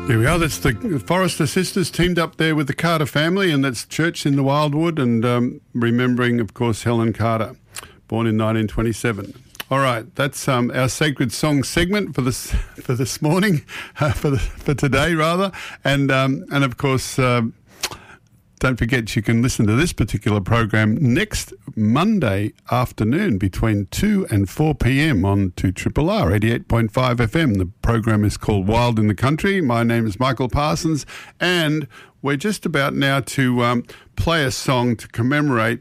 Here we are. That's the Forrester Sisters teamed up there with the Carter family, and that's Church in the Wildwood, and remembering, of course, Helen Carter, born in 1927. All right, that's our sacred song segment for this morning, for today rather, and of course. Don't forget you can listen to this particular program next Monday afternoon between 2 and 4 p.m. on 2RRR 88.5 FM. The program is called Wild in the Country. My name is Michael Parsons, and we're just about now to play a song to commemorate